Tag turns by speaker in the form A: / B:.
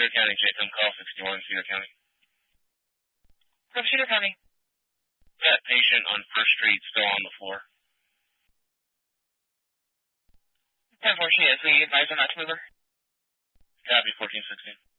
A: Cedar County, Jason, call 61, Cedar County.
B: From Cedar County.
A: That patient on First Street still on the floor.
B: 10-4, she is. We advise her not to move her.
A: Copy, 1416.